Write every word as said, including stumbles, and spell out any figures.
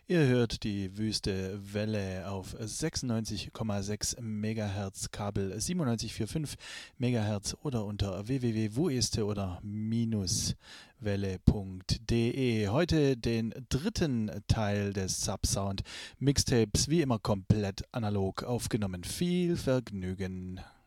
Ihr hört die Wüste Welle auf sechsundneunzig Komma sechs Megahertz, Kabel siebenundneunzig Komma fünfundvierzig Megahertz oder unter w w w punkt wueste oder minuswelle punkt de. Heute den dritten Teil des Subsound Mixtapes, wie immer komplett analog aufgenommen. Viel Vergnügen!